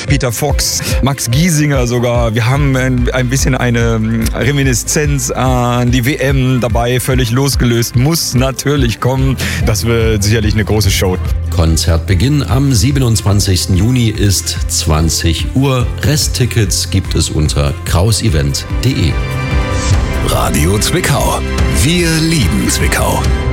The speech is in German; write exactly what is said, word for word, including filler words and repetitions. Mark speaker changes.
Speaker 1: Peter Fox, Max Giesinger sogar. Wir haben ein, ein bisschen eine Reminiszenz an die W M dabei, völlig losgelöst. Muss natürlich kommen. Das wird sicherlich eine große Show.
Speaker 2: Konzertbeginn am siebenundzwanzigsten Juni ist zwanzig Uhr. Resttickets gibt es unter krausevent punkt de.
Speaker 3: Radio Zwickau. Wir lieben Zwickau.